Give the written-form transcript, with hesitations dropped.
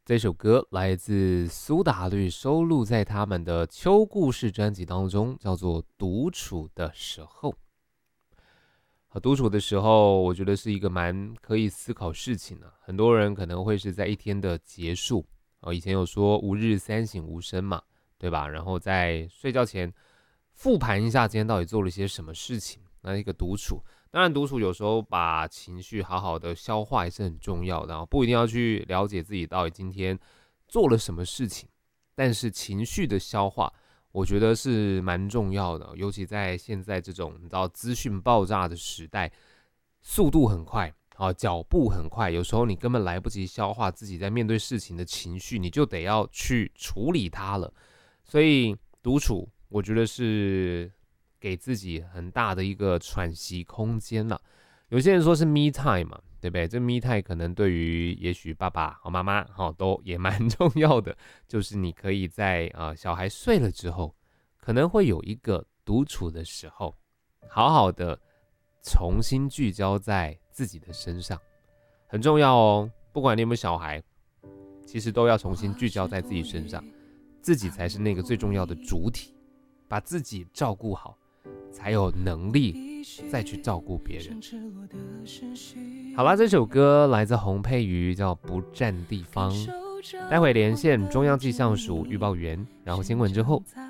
这首歌来自苏打绿，收录在他们的《秋故事》专辑当中，叫做《独处的时候》。独处的时候，我觉得是一个蛮可以思考事情的。很多人可能会是在一天的结束，以前有说吾日三省吾身嘛，对吧？然后在睡觉前复盘一下今天到底做了些什么事情。那一个独处，当然独处有时候把情绪好好的消化也是很重要的，不一定要去了解自己到底今天做了什么事情，但是情绪的消化我觉得是蛮重要的，尤其在现在这种你知道资讯爆炸的时代，速度很快，脚步很快，有时候你根本来不及消化自己在面对事情的情绪，你就得要去处理它了。所以独处，我觉得是给自己很大的一个喘息空间了。有些人说是 me time 嘛，对不对？这 me time 可能对于也许爸爸和妈妈都也蛮重要的，就是你可以在小孩睡了之后，可能会有一个独处的时候，好好的重新聚焦在自己的身上，很重要哦。不管你有没有小孩，其实都要重新聚焦在自己身上，自己才是那个最重要的主体，把自己照顾好，才有能力再去照顾别人。好啦，这首歌来自洪佩瑜，叫《不占地方》。待会连线中央气象署预报员，然后新闻之后